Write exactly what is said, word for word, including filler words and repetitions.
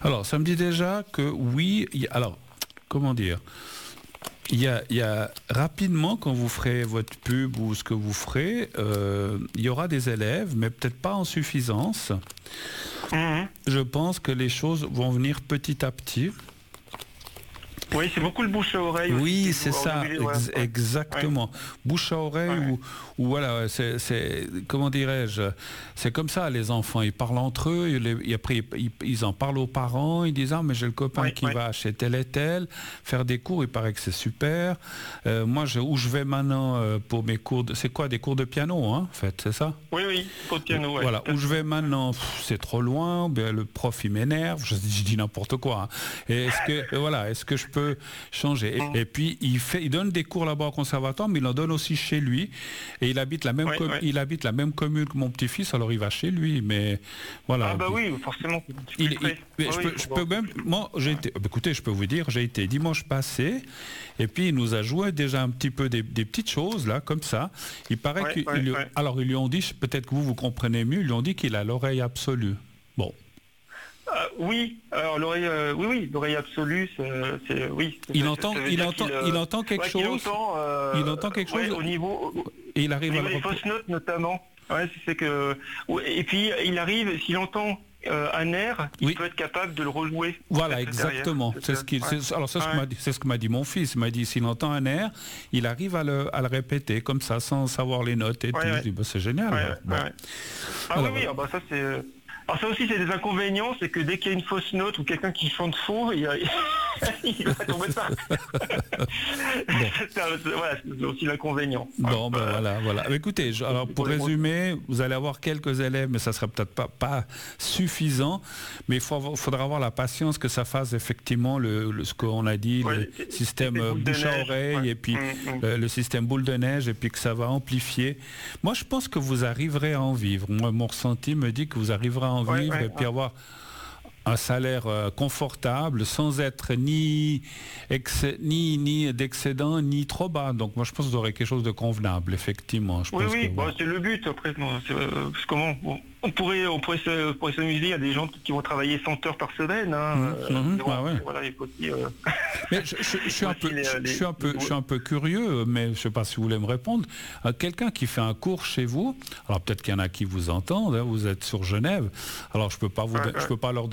Alors, ça me dit déjà que oui, y, alors, comment dire, il y a, il y a rapidement, quand vous ferez votre pub ou ce que vous ferez, euh, il y aura des élèves, mais peut-être pas en suffisance. Mmh. Je pense que les choses vont venir petit à petit. Oui, c'est beaucoup le bouche à oreille. Oui, aussi, c'est ça, oreille, ouais. ex exactement. Ouais. Bouche à oreille, ouais. ou, ou voilà, c'est, c'est comment dirais-je, c'est comme ça, les enfants, ils parlent entre eux, ils, et après ils, ils en parlent aux parents, ils disent, ah mais j'ai le copain ouais, qui ouais. va chez tel et tel, faire des cours, il paraît que c'est super. Euh, moi, je, où je vais maintenant euh, pour mes cours, de, c'est quoi, des cours de piano, hein, en fait, c'est ça? Oui, oui, cours de piano, ouais. Voilà, où je vais maintenant, pff, c'est trop loin, ben, le prof, il m'énerve, je, je dis n'importe quoi. Hein. Et est-ce que, voilà, est-ce que je peux changer. Et, et puis il fait, il donne des cours là-bas au conservatoire, mais il en donne aussi chez lui. Et il habite la même, ouais, com- ouais. il habite la même commune que mon petit-fils, alors il va chez lui. Mais voilà. Ah bah oui, forcément. Il, il, mais ah je oui, peux, je peux même, moi, j'ai ouais. été, écoutez, je peux vous dire, j'ai été dimanche passé, et puis il nous a joué déjà un petit peu des, des petites choses là, comme ça. Il paraît ouais, qu'ils, ouais, ouais. alors ils lui ont dit, peut-être que vous vous comprenez mieux, ils lui ont dit qu'il a l'oreille absolue. Bon. Euh, oui, alors l'oreille, euh, oui, oui, l'oreille absolue, c'est, c'est oui. C'est, il entend, il entend, il, il entend quelque ouais, chose. Il entend, euh, il entend quelque ouais, chose. Au niveau, et il arrive au à niveau le des fausses notes notamment. Ouais, c'est que, et puis il arrive, s'il entend euh, un air, il oui. peut être capable de le rejouer. Voilà, exactement. C'est ce qu'il. Ouais. Alors c'est ce que m'a dit, c'est ce que m'a dit mon fils. Il m'a dit s'il entend un air, il arrive à le, à le répéter comme ça, sans savoir les notes et ouais, tout. Ouais. Je dis, bah, c'est génial. Ouais, bon. ouais. Ah alors, oui, oui, ah bah ça c'est. Alors ça aussi c'est des inconvénients, c'est que dès qu'il y a une fausse note ou quelqu'un qui chante faux, il, il va tomber de partout. Bon. c'est, voilà, c'est aussi l'inconvénient. Bon, ben euh, voilà, voilà. Écoutez, je, alors pour résumer, vous allez avoir quelques élèves, mais ça sera peut-être pas, pas suffisant. Mais il faut, faudra avoir la patience que ça fasse effectivement le, le ce qu'on a dit, ouais, le système bouche à oreille ouais. et puis mmh, mmh. Euh, le système boule de neige et puis que ça va amplifier. Moi, je pense que vous arriverez à en vivre. Moi, mon ressenti me dit que vous arriverez à en ouais, vivre ouais, et puis ouais. avoir un salaire euh, confortable sans être ni, excès, ni, ni d'excédent ni trop bas. Donc moi je pense que vous aurez quelque chose de convenable, effectivement. Je oui, pense oui, que, bon, ouais. c'est le but après. Bon, c'est, euh, comment bon, on pourrait, on pourrait, se, pourrait s'amuser. Il y a des gens qui vont travailler cent heures par semaine. Hein, mmh, euh, mmh, bon, ah ouais. Voilà, il faut aussi. Euh... Mais je, je, je suis un peu, les, je, les, je suis un peu, je suis un peu curieux, mais je ne sais pas si vous voulez me répondre. Euh, quelqu'un qui fait un cours chez vous, alors peut-être qu'il y en a qui vous entendent. Hein, vous êtes sur Genève, alors je peux pas vous, ouais, je ouais. peux pas leur